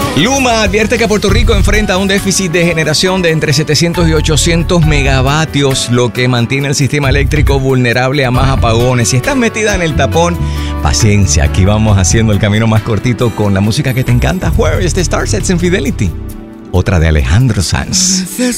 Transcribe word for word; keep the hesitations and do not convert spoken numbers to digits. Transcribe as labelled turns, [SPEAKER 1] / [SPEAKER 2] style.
[SPEAKER 1] Luma advierte que Puerto Rico enfrenta un déficit de generación de entre setecientos y ochocientos megavatios, lo que mantiene el sistema eléctrico vulnerable a más apagones. Si estás metida en el tapón, paciencia, aquí vamos haciendo el camino más cortito con la música que te encanta. Jueves de Starsets en Fidelity. Otra de Alejandro Sanz.